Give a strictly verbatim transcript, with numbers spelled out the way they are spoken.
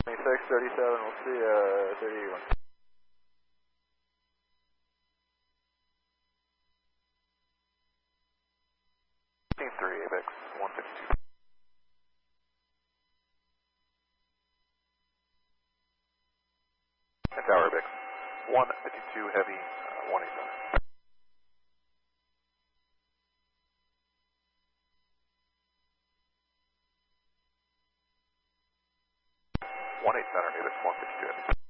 twenty-six, thirty-seven, we'll see you, uh, thirty-one. three, Apex, one fifty-two. And Tower Apex, one fifty-two heavy, uh, one eight seven. one eight center, Apex, one fifty-two heavy.